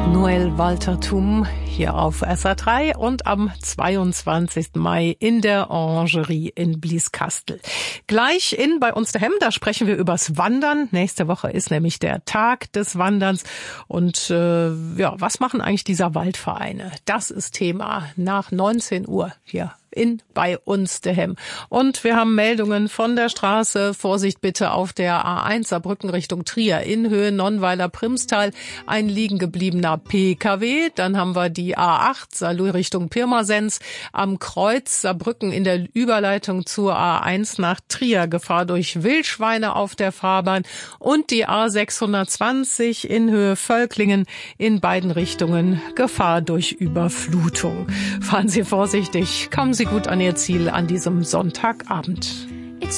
Noel Waltertum hier auf SA3 und am 22. Mai in der Orangerie in Blieskastel. Gleich in bei uns daheim, da sprechen wir übers Wandern. Nächste Woche ist nämlich der Tag des Wanderns. Und was machen eigentlich diese Waldvereine? Das ist Thema nach 19 Uhr hier bei uns daheim. Und wir haben Meldungen von der Straße. Vorsicht bitte auf der A1 Saarbrücken Richtung Trier in Höhe Nonnweiler-Primstal. Ein liegen gebliebener PKW. Dann haben wir die A8 Saarlouis Richtung Pirmasens. Am Kreuz Saarbrücken in der Überleitung zur A1 nach Trier. Gefahr durch Wildschweine auf der Fahrbahn. Und die A620 in Höhe Völklingen in beiden Richtungen. Gefahr durch Überflutung. Fahren Sie vorsichtig. Kommen Sie gut an Ihr Ziel an diesem Sonntagabend.